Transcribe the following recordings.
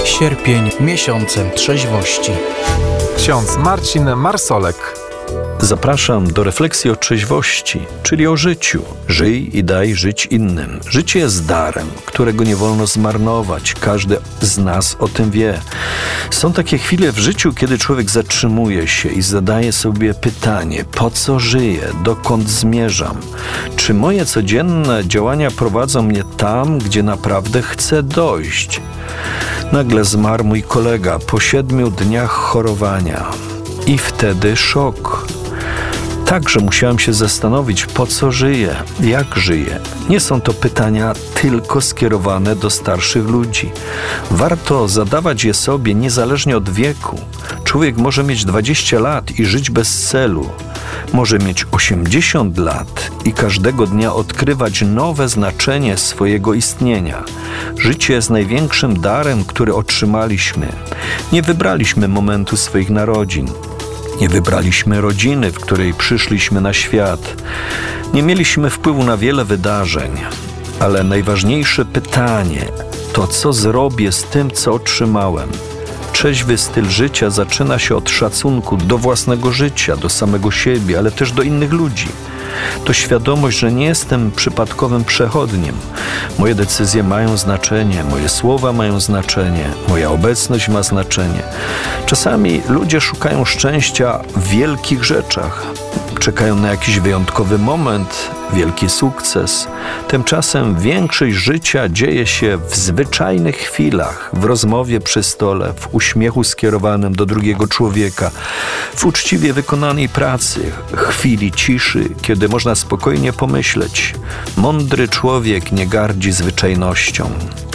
Sierpień miesiącem trzeźwości. Ksiądz Marcin Marsolek. Zapraszam do refleksji o trzeźwości, czyli o życiu. Żyj i daj żyć innym. Życie jest darem, którego nie wolno zmarnować. Każdy z nas o tym wie. Są takie chwile w życiu, kiedy człowiek zatrzymuje się i zadaje sobie pytanie: po co żyję? Dokąd zmierzam? Czy moje codzienne działania prowadzą mnie tam, gdzie naprawdę chcę dojść? Nagle zmarł mój kolega po 7 dniach chorowania. I wtedy szok. Także musiałem się zastanowić, po co żyję, jak żyję. Nie są to pytania tylko skierowane do starszych ludzi. Warto zadawać je sobie niezależnie od wieku. Człowiek może mieć 20 lat i żyć bez celu. Może mieć 80 lat i każdego dnia odkrywać nowe znaczenie swojego istnienia. Życie jest największym darem, który otrzymaliśmy. Nie wybraliśmy momentu swoich narodzin. Nie wybraliśmy rodziny, w której przyszliśmy na świat. Nie mieliśmy wpływu na wiele wydarzeń. Ale najważniejsze pytanie to, co zrobię z tym, co otrzymałem. Trzeźwy styl życia zaczyna się od szacunku do własnego życia, do samego siebie, ale też do innych ludzi. To świadomość, że nie jestem przypadkowym przechodniem. Moje decyzje mają znaczenie, moje słowa mają znaczenie, moja obecność ma znaczenie. Czasami ludzie szukają szczęścia w wielkich rzeczach. Czekają na jakiś wyjątkowy moment, wielki sukces. Tymczasem większość życia dzieje się w zwyczajnych chwilach, w rozmowie przy stole, w uśmiechu skierowanym do drugiego człowieka, w uczciwie wykonanej pracy, chwili ciszy, kiedy można spokojnie pomyśleć. Mądry człowiek nie gardzi zwyczajnością.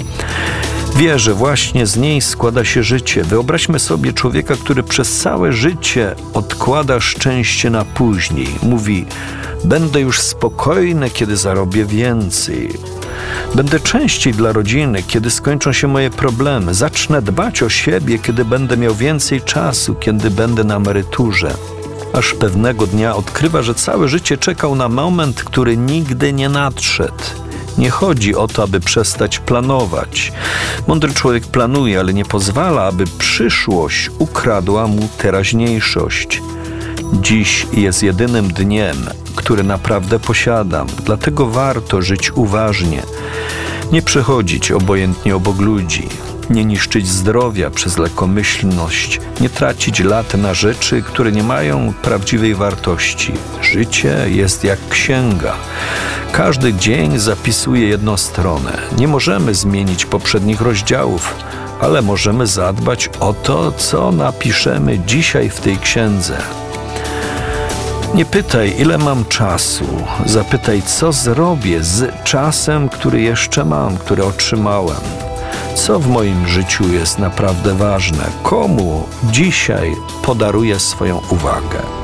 Wie, że właśnie z niej składa się życie. Wyobraźmy sobie człowieka, który przez całe życie odkłada szczęście na później. Mówi: będę już spokojny, kiedy zarobię więcej. Będę częściej dla rodziny, kiedy skończą się moje problemy. Zacznę dbać o siebie, kiedy będę miał więcej czasu, kiedy będę na emeryturze. Aż pewnego dnia odkrywa, że całe życie czekał na moment, który nigdy nie nadszedł. Nie chodzi o to, aby przestać planować. Mądry człowiek planuje, ale nie pozwala, aby przyszłość ukradła mu teraźniejszość. Dziś jest jedynym dniem, który naprawdę posiadam, dlatego warto żyć uważnie. Nie przechodzić obojętnie obok ludzi, nie niszczyć zdrowia przez lekkomyślność, nie tracić lat na rzeczy, które nie mają prawdziwej wartości. Życie jest jak księga. Każdy dzień zapisuje jedną stronę. Nie możemy zmienić poprzednich rozdziałów, ale możemy zadbać o to, co napiszemy dzisiaj w tej księdze. Nie pytaj, ile mam czasu. Zapytaj, co zrobię z czasem, który jeszcze mam, który otrzymałem. Co w moim życiu jest naprawdę ważne? Komu dzisiaj podaruję swoją uwagę?